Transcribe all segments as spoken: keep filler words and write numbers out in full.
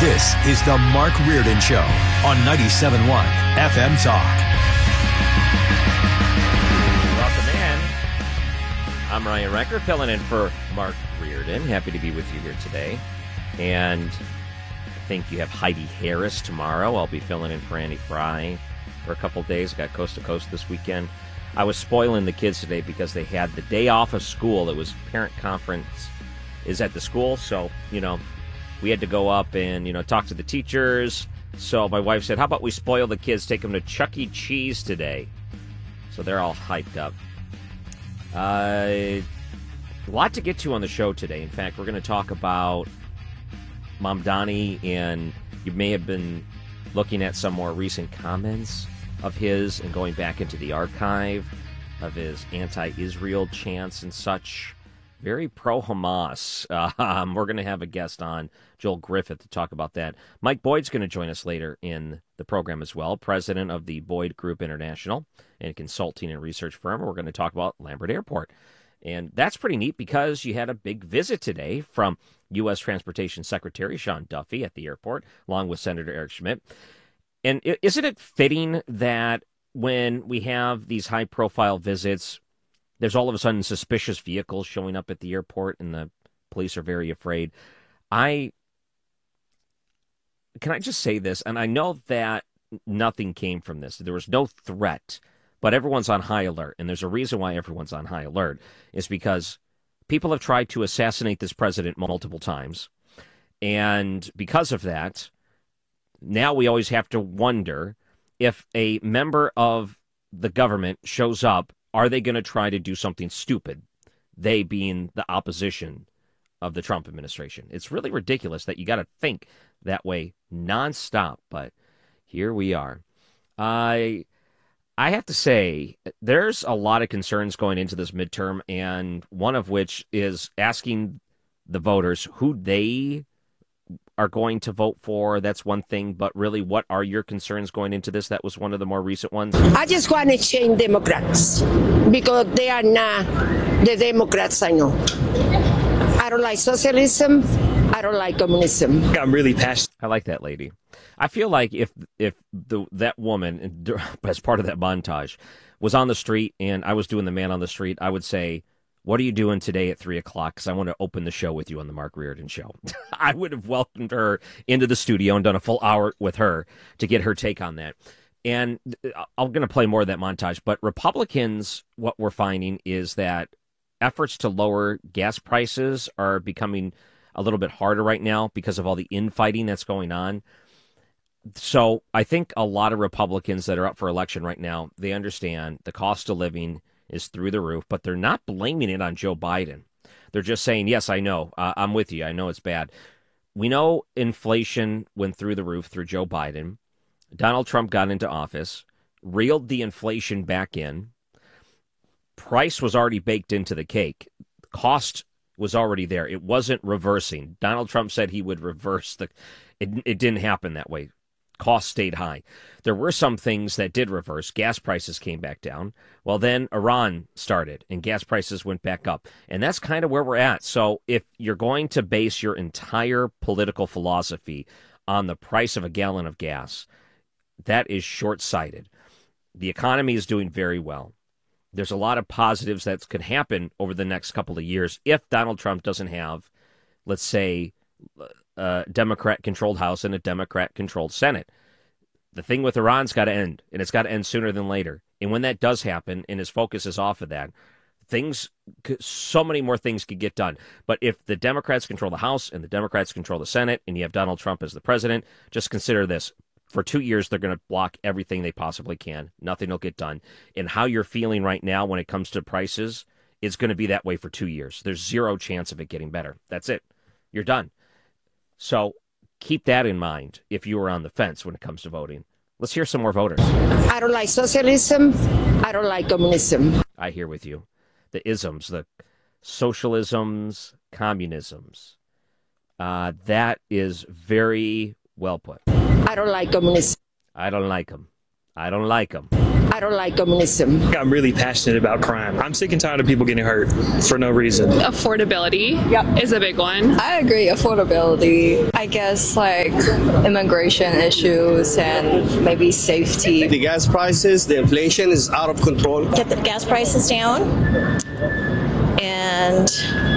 This is the Mark Reardon Show on ninety-seven point one F M Talk. Welcome in. I'm Ryan Recker, filling in for Mark Reardon. Happy to be with you here today. And I think you have Heidi Harris tomorrow. I'll be filling in for Andy Fry for a couple days. Got Coast to Coast this weekend. I was spoiling the kids today because they had the day off of school. It was parent conference is at the school. So, you know, we had to go up and, you know, talk to the teachers. So my wife said, how about we spoil the kids, take them to Chuck E. Cheese today? So they're all hyped up. Uh, a lot to get to on the show today. In fact, we're going to talk about Mamdani, and you may have been looking at some more recent comments of his and going back into the archive of his anti-Israel chants and such. Very pro-Hamas. Um, we're going to have a guest on, Joel Griffith, to talk about that. Mike Boyd's going to join us later in the program as well, president of the Boyd Group International and consulting and research firm. We're going to talk about Lambert Airport. And that's pretty neat because you had a big visit today from U S Transportation Secretary Sean Duffy at the airport, along with Senator Eric Schmidt. And isn't it fitting that when we have these high-profile visits, there's all of a sudden suspicious vehicles showing up at the airport and the police are very afraid? I can I just say this, and I know that nothing came from this. There was no threat, but everyone's on high alert, and there's a reason why everyone's on high alert. It's because people have tried to assassinate this president multiple times, and because of that, now we always have to wonder if a member of the government shows up, are they going to try to do something stupid? They being the opposition of the Trump administration. It's really ridiculous that you got to think that way nonstop, but here we are. I I have to say, there's a lot of concerns going into this midterm, and one of which is asking the voters who they are going to vote for. That's one thing, but really, what are your concerns going into this? That was one of the more recent ones. I just want to change Democrats because they are not the Democrats I know. I don't like socialism. I don't like communism. I'm really passionate. I like that lady. I feel like if if the that woman, as part of that montage, was on the street and I was doing the man on the street, I would say, what are you doing today at three o'clock? Because I want to open the show with you on the Mark Reardon Show. I would have welcomed her into the studio and done a full hour with her to get her take on that. And I'm going to play more of that montage. But Republicans, what we're finding is that efforts to lower gas prices are becoming a little bit harder right now because of all the infighting that's going on. So I think a lot of Republicans that are up for election right now, they understand the cost of living is through the roof, but they're not blaming it on Joe Biden. They're just saying, yes, I know. Uh, I'm with you. I know it's bad. We know inflation went through the roof through Joe Biden. Donald Trump got into office, reeled the inflation back in. Price was already baked into the cake. Cost was already there. It wasn't reversing. Donald Trump said he would reverse the... It, it didn't happen that way. Costs stayed high. There were some things that did reverse. Gas prices came back down. Well, then Iran started and gas prices went back up. And that's kind of where we're at. So if you're going to base your entire political philosophy on the price of a gallon of gas, that is short-sighted. The economy is doing very well. There's a lot of positives that could happen over the next couple of years if Donald Trump doesn't have, let's say, a Democrat-controlled House and a Democrat-controlled Senate. The thing with Iran's got to end, and it's got to end sooner than later. And when that does happen, and his focus is off of that, things, so many more things could get done. But if the Democrats control the House and the Democrats control the Senate, and you have Donald Trump as the president, just consider this. For two years, they're going to block everything they possibly can. Nothing will get done. And how you're feeling right now when it comes to prices is going to be that way for two years. There's zero chance of it getting better. That's it. You're done. So keep that in mind if you were on the fence when it comes to voting. Let's hear some more voters. I don't like socialism. I don't like communism. I hear with you. The isms, the socialisms, communisms. Uh, that is very well put. I don't like communism. I don't like them. I don't like them. I don't like communism. I'm really passionate about crime. I'm sick and tired of people getting hurt for no reason. Affordability yep. is a big one. I agree. Affordability. I guess like immigration issues and maybe safety. The gas prices, the inflation is out of control. Get the gas prices down and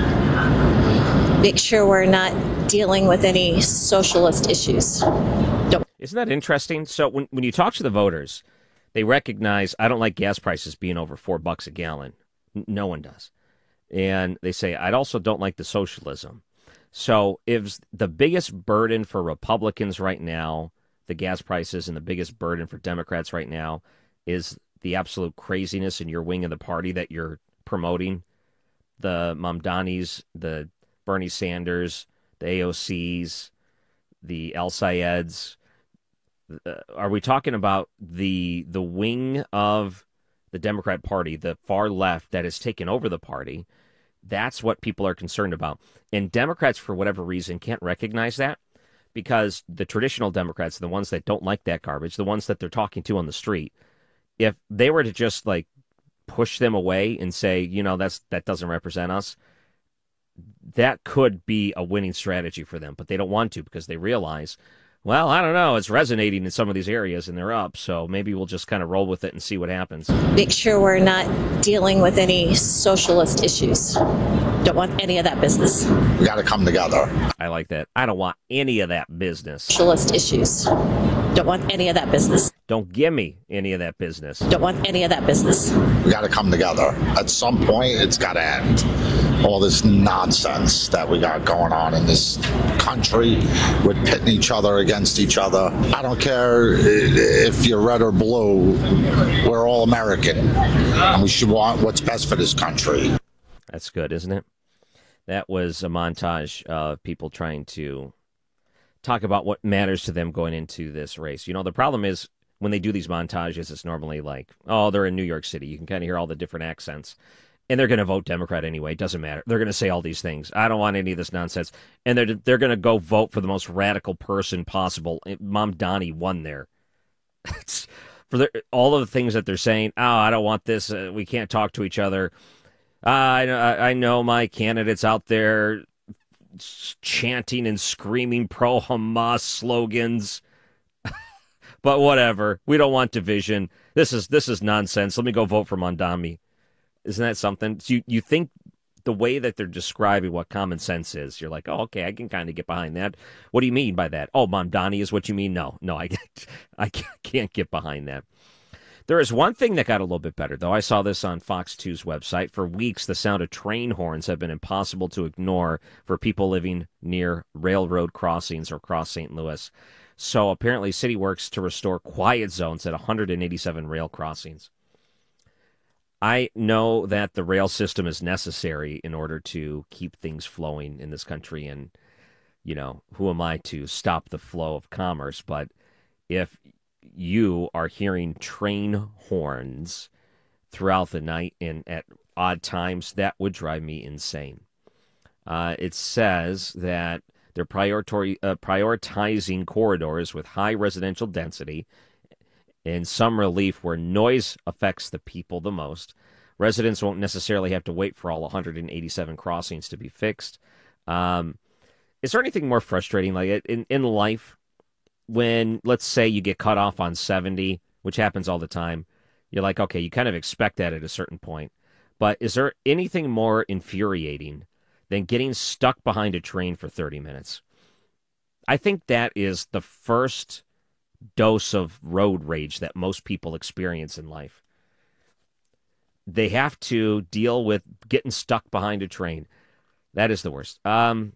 make sure we're not dealing with any socialist issues. Don't. Isn't that interesting? So when, when you talk to the voters, they recognize I don't like gas prices being over four bucks a gallon. No one does. And they say, I also don't like the socialism. So if the biggest burden for Republicans right now, the gas prices, and the biggest burden for Democrats right now is the absolute craziness in your wing of the party that you're promoting, the Mamdanis, the Bernie Sanders, the A O Cs, the El Sayeds. Uh, are we talking about the the wing of the Democrat Party, the far left that has taken over the party? That's what people are concerned about. And Democrats, for whatever reason, can't recognize that because the traditional Democrats, the ones that don't like that garbage, the ones that they're talking to on the street, if they were to just like push them away and say, you know, that's that doesn't represent us, that could be a winning strategy for them. But they don't want to because they realize, well, I don't know, it's resonating in some of these areas and they're up, so maybe we'll just kind of roll with it and see what happens. Make sure we're not dealing with any socialist issues. Don't want any of that business. We got to come together. I like that. I don't want any of that business. Socialist issues. Don't want any of that business. Don't give me any of that business. Don't want any of that business. We got to come together. At some point, it's got to end. All this nonsense that we got going on in this country with pitting each other against each other. I don't care if you're red or blue. We're all American, and we should want what's best for this country. That's good, isn't it? That was a montage of people trying to talk about what matters to them going into this race. You know, the problem is when they do these montages, it's normally like, oh, they're in New York City. You can kind of hear all the different accents. And they're going to vote Democrat anyway. It doesn't matter. They're going to say all these things. I don't want any of this nonsense. And they're they're going to go vote for the most radical person possible. Mamdani won there. For the, all of the things that they're saying, oh, I don't want this. Uh, we can't talk to each other. Uh, I, I know my candidates out there chanting and screaming pro-Hamas slogans. But whatever. We don't want division. This is this is nonsense. Let me go vote for Mamdani. Isn't that something? So you, you think the way that they're describing what common sense is, you're like, oh, okay, I can kind of get behind that. What do you mean by that? Oh, Mamdani is what you mean? No, no, I, I can't get behind that. There is one thing that got a little bit better, though. I saw this on Fox two's website. For weeks, the sound of train horns have been impossible to ignore for people living near railroad crossings or across Saint Louis. So apparently, City works to restore quiet zones at one hundred eighty-seven rail crossings. I know that the rail system is necessary in order to keep things flowing in this country. And, you know, who am I to stop the flow of commerce? But if you are hearing train horns throughout the night and at odd times, that would drive me insane. Uh, it says that they're priori- uh, prioritizing corridors with high residential density and some relief where noise affects the people the most. Residents won't necessarily have to wait for all one hundred eighty-seven crossings to be fixed. Um, is there anything more frustrating like in, in life when, let's say, you get cut off on seventy, which happens all the time? You're like, okay, you kind of expect that at a certain point. But is there anything more infuriating than getting stuck behind a train for thirty minutes? I think that is the first dose of road rage that most people experience in life. They have to deal with getting stuck behind a train. That is the worst. Um,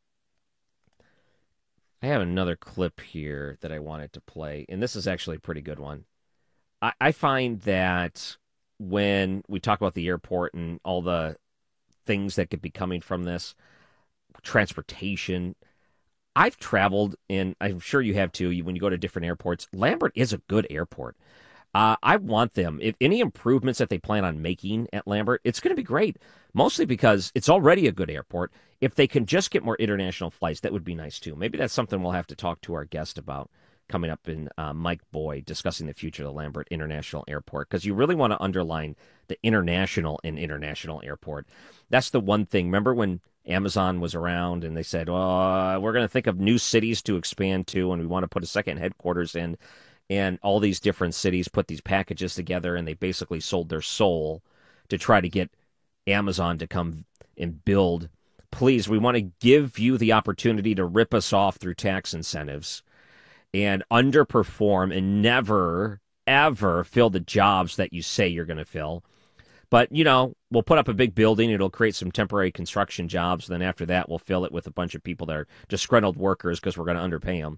I have another clip here that I wanted to play, and this is actually a pretty good one. I, I find that when we talk about the airport and all the things that could be coming from this, transportation, I've traveled, and I'm sure you have too, when you go to different airports. Lambert is a good airport. Uh, I want them. If any improvements that they plan on making at Lambert, it's going to be great, mostly because it's already a good airport. If they can just get more international flights, that would be nice too. Maybe that's something we'll have to talk to our guest about coming up in uh, Mike Boyd discussing the future of the Lambert International Airport, because you really want to underline the international and international airport. That's the one thing. Remember when Amazon was around and they said, oh, we're going to think of new cities to expand to, and we want to put a second headquarters in, and all these different cities put these packages together, and they basically sold their soul to try to get Amazon to come and build. Please, we want to give you the opportunity to rip us off through tax incentives and underperform and never, ever fill the jobs that you say you're going to fill. But, you know, we'll put up a big building. It'll create some temporary construction jobs. Then after that, we'll fill it with a bunch of people that are disgruntled workers because we're going to underpay them.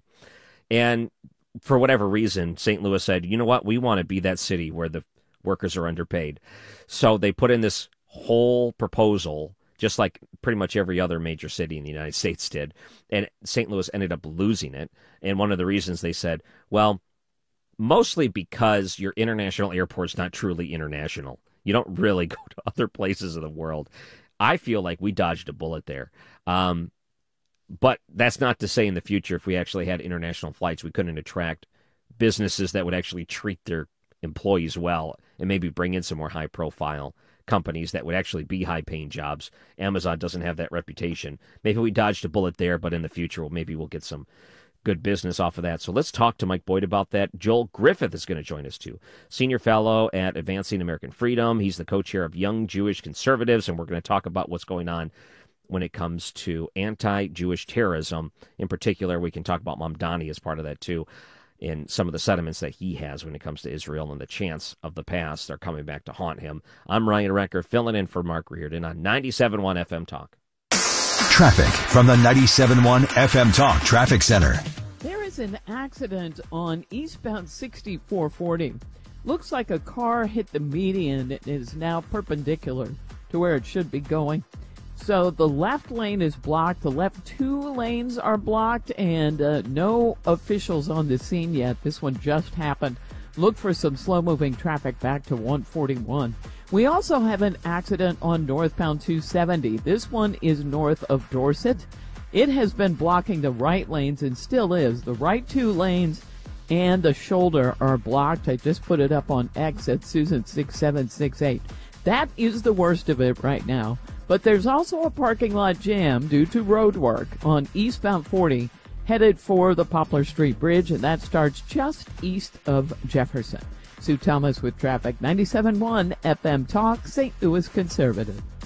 And for whatever reason, Saint Louis said, you know what, we want to be that city where the workers are underpaid. So they put in this whole proposal, just like pretty much every other major city in the United States did. And Saint Louis ended up losing it. And one of the reasons they said, well, mostly because your international airport's not truly international. You don't really go to other places of the world. I feel like we dodged a bullet there. Um, but that's not to say in the future, if we actually had international flights, we couldn't attract businesses that would actually treat their employees well and maybe bring in some more high-profile companies that would actually be high-paying jobs. Amazon doesn't have that reputation. Maybe we dodged a bullet there, but in the future, well, maybe we'll get some good business off of that. So let's talk to Mike Boyd about that. Joel Griffith is going to join us, too. Senior fellow at Advancing American Freedom. He's the co-chair of Young Jewish Conservatives, and we're going to talk about what's going on when it comes to anti-Jewish terrorism. In particular, we can talk about Mamdani as part of that, too, in some of the sentiments that he has when it comes to Israel and the chance of the past are coming back to haunt him. I'm Ryan Recker, filling in for Mark Reardon on ninety-seven point one F M Talk. Traffic from the ninety-seven point one F M Talk Traffic Center. There is an accident on eastbound sixty-four forty. Looks like a car hit the median. It is now perpendicular to where it should be going. So the left lane is blocked. The left two lanes are blocked, and uh, no officials on the scene yet. This one just happened. Look for some slow-moving traffic back to one forty-one. We also have an accident on northbound two seventy. This one is north of Dorset. It has been blocking the right lanes and still is. The right two lanes and the shoulder are blocked. I just put it up on X at Susan six seven six eight. That is the worst of it right now. But there's also a parking lot jam due to road work on eastbound forty, headed for the Poplar Street Bridge, and that starts just east of Jefferson. Sue Thomas with traffic, ninety-seven point one F M Talk, Saint Louis Conservative.